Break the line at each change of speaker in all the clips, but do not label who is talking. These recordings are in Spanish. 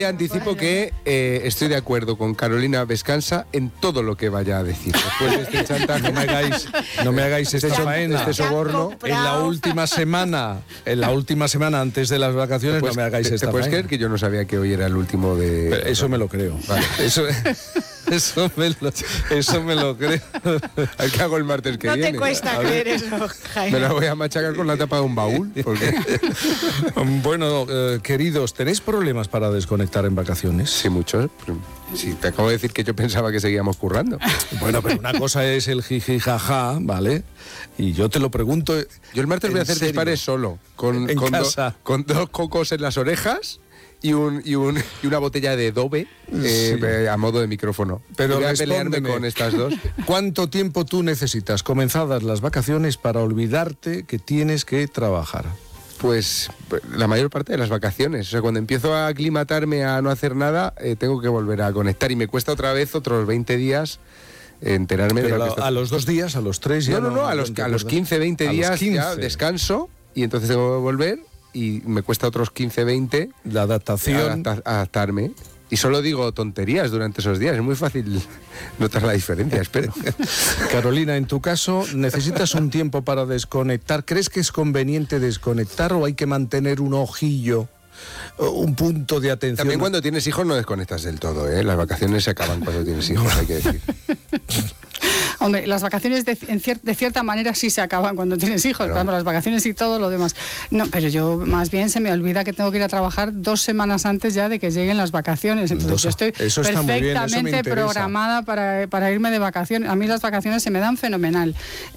Anticipo que estoy de acuerdo con Carolina Vescansa en todo lo que vaya a decir. Después de este chantaje,
no me hagáis esta faena.
Este soborno.
En la última semana antes de las vacaciones, no me hagáis esta faena.
¿Te puedes creer que yo no sabía que hoy era el último de...?
Pero eso me lo creo. Vale. Eso me lo creo.
¿Qué hago el martes que viene?
No te cuesta creer eso, Jaime.
Me la voy a machacar con la tapa de un baúl. Porque...
Bueno, queridos, ¿tenéis problemas para desconectar en vacaciones?
Sí, muchos. Sí, te acabo de decir que yo pensaba que seguíamos currando.
Bueno, pero una cosa es el jiji jaja, ¿vale? Y yo te lo pregunto.
Yo el martes voy a hacer dispares solo, con dos cocos en las orejas y una botella de Dove a modo de micrófono.
Pero
voy a pelearme con estas dos.
¿Cuánto tiempo tú necesitas, comenzadas las vacaciones, para olvidarte que tienes que trabajar?
Pues la mayor parte de las vacaciones. O sea, cuando empiezo a aclimatarme a no hacer nada, tengo que volver a conectar. Y me cuesta otra vez otros 20 días enterarme
pero
de lo que
a los 2 días, a los 3 ya
No, a los 15, 20 días 15. Ya descanso y entonces tengo que volver y me cuesta otros 15, 20
la adaptación,
adaptarme. Y solo digo tonterías durante esos días. Es muy fácil notar la diferencia, espero.
Carolina, en tu caso, ¿necesitas un tiempo para desconectar? ¿Crees que es conveniente desconectar o hay que mantener un ojillo, un punto de atención?
También cuando tienes hijos no desconectas del todo, ¿eh? Las vacaciones se acaban cuando tienes hijos, hay que decir.
Hombre, las vacaciones de cierta manera sí se acaban cuando tienes hijos, claro. Las vacaciones y todo lo demás. No, pero yo más bien se me olvida que tengo que ir a trabajar 2 semanas antes ya de que lleguen las vacaciones. Entonces yo estoy perfectamente programada para irme de vacaciones. A mí las vacaciones se me dan fenomenal.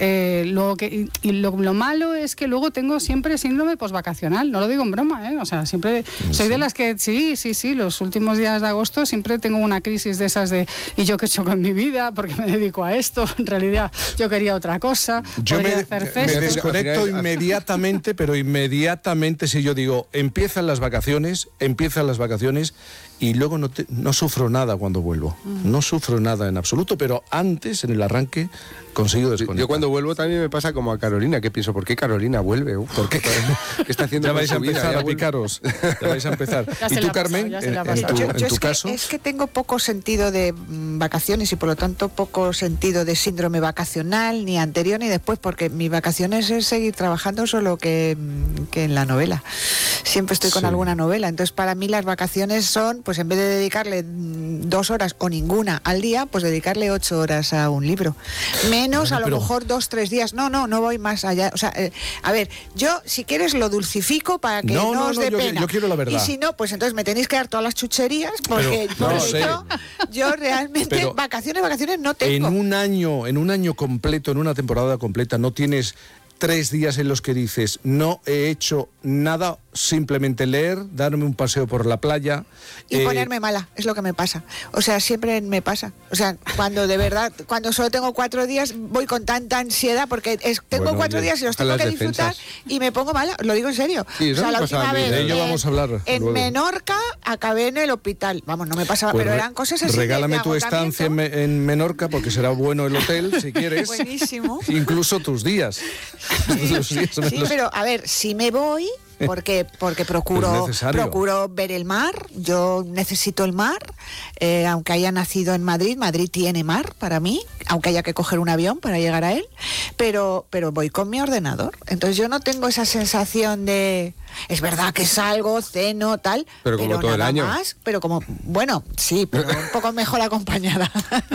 Lo malo es que luego tengo siempre síndrome posvacacional. No lo digo en broma, ¿eh? O sea, siempre soy de las que sí, los últimos días de agosto siempre tengo una crisis de esas de ¿y yo qué he hecho con mi vida? Porque me dedico a esto. En realidad yo quería otra cosa.
Yo me desconecto inmediatamente, pero inmediatamente si yo digo, empiezan las vacaciones y luego no sufro nada cuando vuelvo. No sufro nada en absoluto, pero antes, en el arranque, consigo desconectar.
Yo cuando vuelvo también me pasa como a Carolina, que pienso, ¿por qué Carolina vuelve? ¿Por qué? ¿Qué está haciendo?
Ya vais a empezar a picaros. Ya vais a empezar. ¿Y tú, Carmen, en tu caso?
Es que tengo poco sentido de vacaciones y por lo tanto poco sentido de síndrome vacacional, ni anterior ni después, porque mis vacaciones es seguir trabajando solo que en la novela. Siempre estoy con alguna novela. Entonces, para mí las vacaciones son, pues en vez de dedicarle 2 horas o ninguna al día, pues dedicarle 8 horas a un libro. Menos, a lo mejor 2, 3 días. No voy más allá. O sea, a ver, yo, si quieres, lo dulcifico para que no os dé pena.
Yo quiero la verdad.
Y si no, pues entonces me tenéis que dar todas las chucherías, porque yo realmente vacaciones no tengo.
En un año completo, en una temporada completa, no tienes 3 días en los que dices, no he hecho nada, simplemente leer, darme un paseo por la playa.
Y ponerme mala, es lo que me pasa. O sea, siempre me pasa. O sea, cuando solo tengo 4 días, voy con tanta ansiedad, porque tengo 4 días y los tengo que disfrutar y me pongo mala, lo digo en serio.
Sí,
o sea, la última vez
de ello vamos a hablar
en
luego.
Menorca acabé en el hospital. Vamos, no me pasaba,
pues
pero eran cosas así.
Regálame tu estancia en Menorca, porque será bueno el hotel, si quieres.
Buenísimo.
Incluso tus días.
Sí, pero a ver, si me voy, porque procuro ver el mar. Yo necesito el mar, aunque haya nacido en Madrid. Madrid tiene mar para mí, aunque haya que coger un avión para llegar a él, pero voy con mi ordenador. Entonces yo no tengo esa sensación de... Es verdad que salgo, ceno, tal,
pero como todo el año.
Más, pero como, bueno, sí, pero un poco mejor acompañada.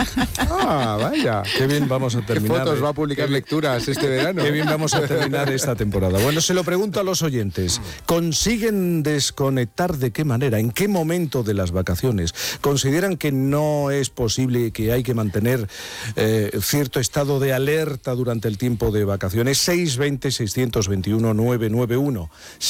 Ah, vaya.
Qué bien vamos a terminar.
¿Qué fotos va a publicar lecturas este verano?
Qué bien vamos a terminar esta temporada. Bueno, se lo pregunto a los oyentes. ¿Consiguen desconectar de qué manera? ¿En qué momento de las vacaciones? ¿Consideran que no es posible y que hay que mantener cierto estado de alerta durante el tiempo de vacaciones? 620-621-991.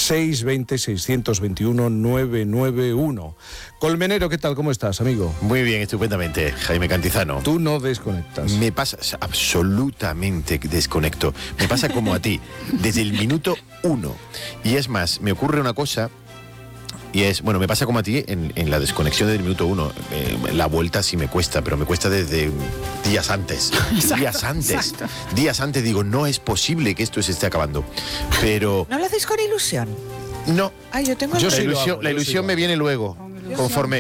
620-621-991. Colmenero, ¿qué tal? ¿Cómo estás, amigo?
Muy bien, estupendamente, Jaime Cantizano.
Tú no desconectas.
Me pasa, absolutamente desconecto. Me pasa como a ti, desde el minuto 1. Y es más, me ocurre una cosa... Y es, bueno, me pasa como a ti en la desconexión del minuto 1. La vuelta sí me cuesta, pero me cuesta desde días antes. Días antes digo, no es posible que esto se esté acabando. Pero...
¿No lo hacéis con ilusión?
No.
Ay, yo tengo...
La ilusión me viene luego. conforme